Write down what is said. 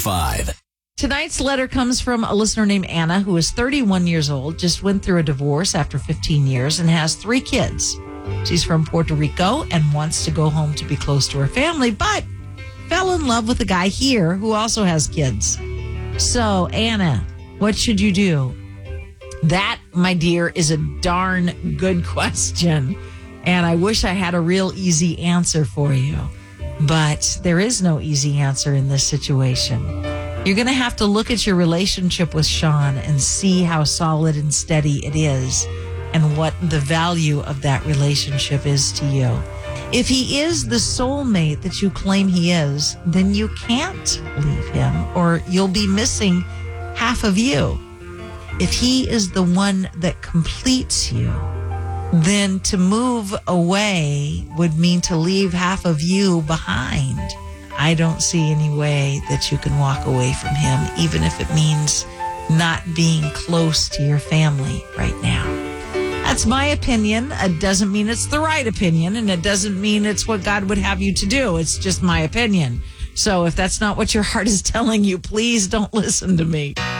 101.5. Tonight's letter comes from a listener named Anna, who is 31 years old, just went through a divorce after 15 years and has 3 kids. She's from Puerto Rico and wants to go home to be close to her family, but fell in love with a guy here who also has kids. So, Anna, what should you do? That, my dear, is a darn good question. And I wish I had a real easy answer for you. But there is no easy answer in this situation. You're going to have to look at your relationship with Sean and see how solid and steady it is and what the value of that relationship is to you. If he is the soulmate that you claim he is, then you can't leave him or you'll be missing half of you. If he is the one that completes you, then to move away would mean to leave half of you behind. I don't see any way that you can walk away from him, even if it means not being close to your family right now. That's my opinion. It doesn't mean it's the right opinion, and it doesn't mean it's what God would have you to do. It's just my opinion. So if that's not what your heart is telling you, please don't listen to me.